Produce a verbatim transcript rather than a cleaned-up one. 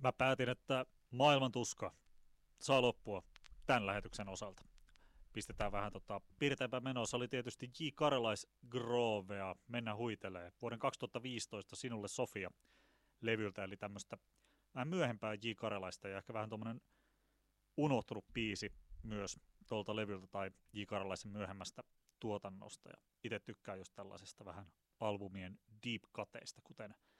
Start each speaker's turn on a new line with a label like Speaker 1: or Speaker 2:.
Speaker 1: Mä päätin, että maailman tuska saa loppua tämän lähetyksen osalta. Pistetään vähän tota piirteempää menoa. Se oli tietysti J. Karelais Grovea, Mennä huitelee. Vuoden kaksituhattaviisitoista Sinulle Sofia levyltä, eli tämmöistä vähän myöhempää J. Karelaista ja ehkä vähän tuommoinen unohtunut biisi myös tuolta levyltä tai J. Karelaisen myöhemmästä tuotannosta. Ja itse tykkään just tällaisesta vähän albumien deep cuteista, kuten